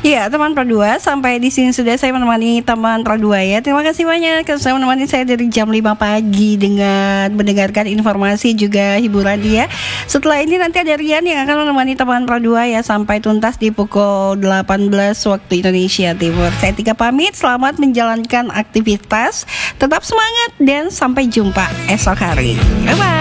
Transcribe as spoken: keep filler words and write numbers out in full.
Ya, teman Pro dua, sampai di sini sudah saya menemani teman Pro dua ya. Terima kasih banyak sudah menemani saya dari jam lima pagi dengan mendengarkan informasi juga hiburan dia. Setelah ini nanti ada Rian yang akan menemani teman Pro dua ya sampai tuntas di pukul delapan belas waktu Indonesia Timur. Saya Tika pamit, selamat menjalankan aktivitas, tetap semangat dan sampai jumpa esok hari. Bye bye.